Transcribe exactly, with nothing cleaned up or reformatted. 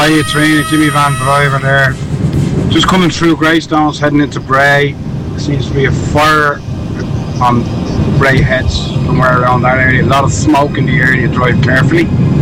Hi, it's Rena, Jimmy Van Driver there. Just coming through Greystones, heading into Bray. There seems to be a fire on Bray Heads, somewhere around that area. A lot of smoke in the area, drive carefully.